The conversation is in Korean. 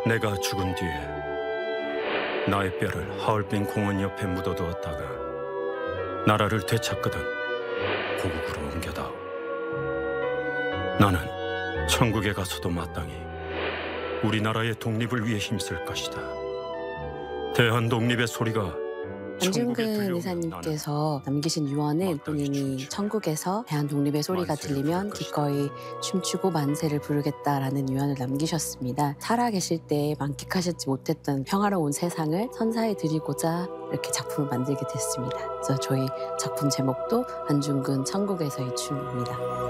내가 죽은 뒤에 나의 뼈를 하얼빈 공원 옆에 묻어두었다가 나라를 되찾거든 고국으로 옮겨다오. 나는 천국에 가서도 마땅히 우리나라의 독립을 위해 힘쓸 것이다. 대한 독립의 소리가 안중근 의사님께서 남기신 유언은 본인이 천국에서 대한독립의 소리가 들리면 기꺼이 춤추고 만세를 부르겠다라는 유언을 남기셨습니다. 살아계실 때 만끽하시지 못했던 평화로운 세상을 선사해 드리고자 이렇게 작품을 만들게 됐습니다. 그래서 저희 작품 제목도 안중근 천국에서의 춤입니다.